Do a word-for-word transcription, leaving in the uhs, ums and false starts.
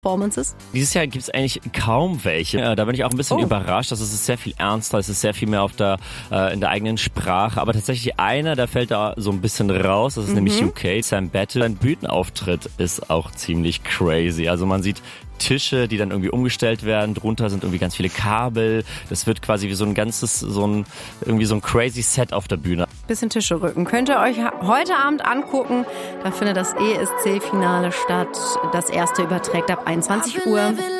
Performances? Dieses Jahr gibt es eigentlich kaum welche. Ja, da bin ich auch ein bisschen Oh. überrascht. Das ist sehr viel ernster, es ist sehr viel mehr auf der, äh, in der eigenen Sprache. Aber tatsächlich einer, der fällt da so ein bisschen raus. Das ist mhm. nämlich U K. Sam Battle. Sein Bühnenauftritt ist auch ziemlich crazy. Also man sieht Tische, die dann irgendwie umgestellt werden. Drunter sind irgendwie ganz viele Kabel. Das wird quasi wie so ein ganzes, so ein, irgendwie so ein crazy Set auf der Bühne. Bisschen Tische rücken. Könnt ihr euch heute Abend angucken. Da findet das E S C-Finale statt. Das erste überträgt ab einundzwanzig Uhr.